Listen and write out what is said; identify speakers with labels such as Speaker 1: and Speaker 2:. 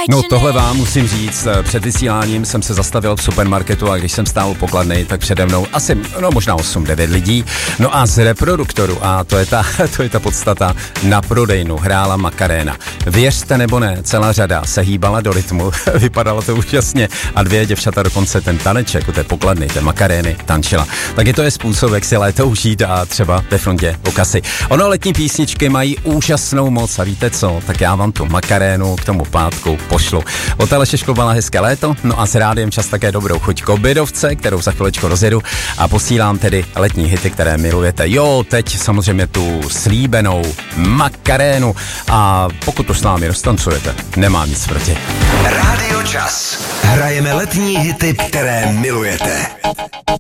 Speaker 1: No tohle vám musím říct, před vysíláním jsem se zastavil v supermarketu a když jsem stál u pokladny, tak přede mnou asi, možná 8-9 lidí, no a z reproduktoru, a to je ta podstata, na prodejnu hrála Macarena. Věřte nebo ne, celá řada se hýbala do rytmu, vypadalo to úžasně a 2 děvčata dokonce ten taneček u té pokladny, té Macarény tančila. Taky to je způsob, jak si léto užít a třeba ve frontě u kasy. Ono letní písničky mají úžasnou moc a víte co, tak já vám tu Macarénu k tomu pátku pošlu. Od Aleše Šklobala hezké léto, no a s rádiem čas také dobrou chuť k obědovce, kterou za chvilečko rozjedu a posílám tedy letní hity, které milujete. Jo, teď samozřejmě tu slíbenou Macarénu a pokud to s námi roztancujete, nemám nic proti.
Speaker 2: Rádio Čas. Hrajeme letní hity, které milujete.